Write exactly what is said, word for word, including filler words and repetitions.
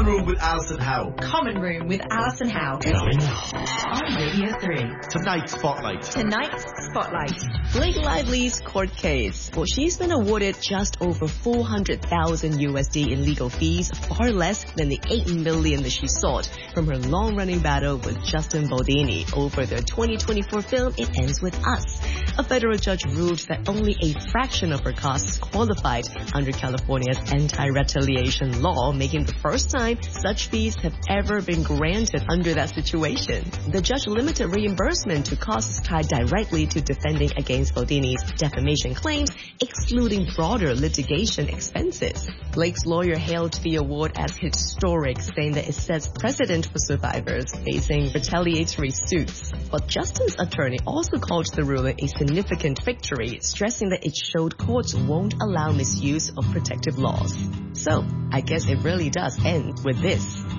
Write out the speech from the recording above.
Room with Alison Howe. Common Room with Alison Howe. On Radio three. Tonight's Spotlight. Tonight's Spotlight. Blake Lively's court case. Well, she's been awarded just over four hundred thousand U S D in legal fees, far less than the eight million that she sought from her long-running battle with Justin Baldini over their twenty twenty-four film It Ends With Us. A federal judge ruled that only a fraction of her costs qualified under California's anti-retaliation law, making the first time such fees have ever been granted under that situation. The judge limited reimbursement to costs tied directly to defending against Baldini's defamation claims, excluding broader litigation expenses. Blake's lawyer hailed the award as historic, saying that it sets precedent for survivors facing retaliatory suits. But Justin's attorney also called the ruling a significant victory, stressing that it showed courts won't allow misuse of protective laws. So, I guess it really does end with this.